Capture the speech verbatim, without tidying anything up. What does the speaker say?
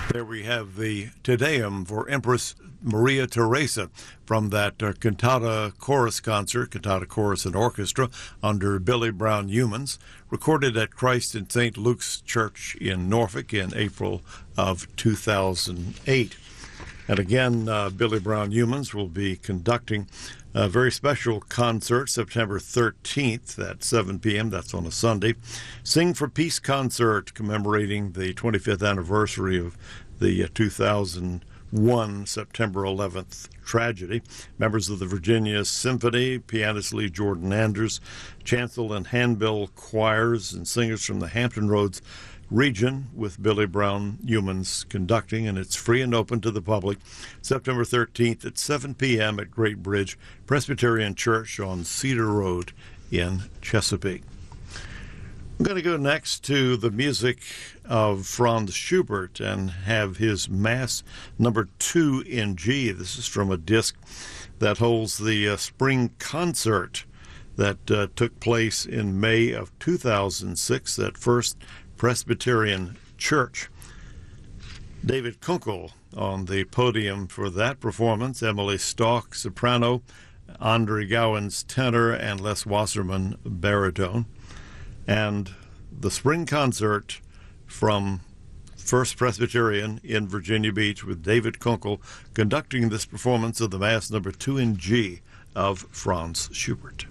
There we have the Te Deum for Empress Maria Theresa from that uh, cantata chorus concert, cantata chorus and orchestra under Billy Brown Humans, recorded at Christ in Saint Luke's Church in Norfolk in April of two thousand eight. And again, uh, Billy Brown Humans will be conducting a very special concert September thirteenth at seven p.m. That's on a Sunday. Sing for Peace concert commemorating the twenty-fifth anniversary of the uh, two thousand one September eleventh tragedy. Members of the Virginia Symphony, pianist Lee Jordan Anders, chancel and handbell choirs, and singers from the Hampton Roads region with Billy Brown Humans conducting, and it's free and open to the public. September thirteenth at seven p.m. at Great Bridge Presbyterian Church on Cedar Road in Chesapeake. I'm going to go next to the music of Franz Schubert and have his Mass number two in G. This is from a disc that holds the uh, spring concert that uh, took place in May of two thousand six at First Presbyterian Church. David Kunkel on the podium for that performance, Emily Stalk, soprano, Andre Gowans, tenor, and Les Wasserman, baritone. And the spring concert from First Presbyterian in Virginia Beach with David Kunkel conducting this performance of the Mass number two in G of Franz Schubert.